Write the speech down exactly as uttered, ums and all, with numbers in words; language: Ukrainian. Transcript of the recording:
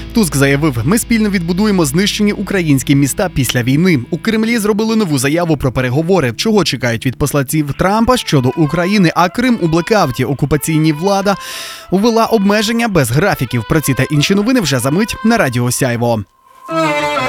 Туск заявив, ми спільно відбудуємо знищені українські міста після війни. У Кремлі зробили нову заяву про переговори. Чого чекають від посланців Трампа щодо України, а Крим у блекауті. Окупаційні влада ввела обмеження без графіків. Про ці та інші новини вже за мить на Радіо Сяйво.